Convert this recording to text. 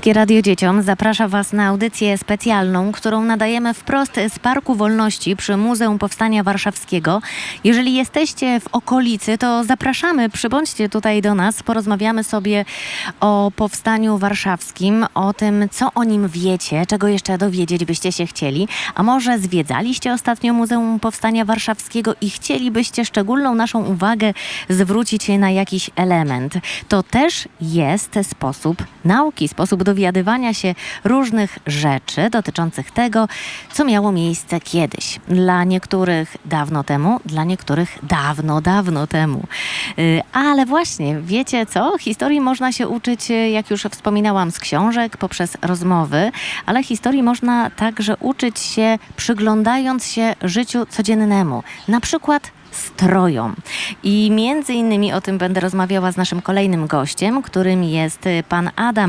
Polskie Radio Dzieciom zaprasza Was na audycję specjalną, którą nadajemy wprost z Parku Wolności przy Muzeum Powstania Warszawskiego. Jeżeli jesteście w okolicy, to zapraszamy, przybądźcie tutaj do nas, porozmawiamy sobie o Powstaniu Warszawskim, o tym, co o nim wiecie, czego jeszcze dowiedzieć byście się chcieli, a może zwiedzaliście ostatnio Muzeum Powstania Warszawskiego i chcielibyście szczególną naszą uwagę zwrócić na jakiś element. To też jest sposób nauki, sposób dowiadywania się różnych rzeczy dotyczących tego, co miało miejsce kiedyś. Dla niektórych dawno temu, dla niektórych dawno, dawno temu. Ale właśnie, wiecie co? Historii można się uczyć, jak już wspominałam, z książek, poprzez rozmowy, ale historii można także uczyć się, przyglądając się życiu codziennemu. Na przykład strojom. I między innymi o tym będę rozmawiała z naszym kolejnym gościem, którym jest pan Adam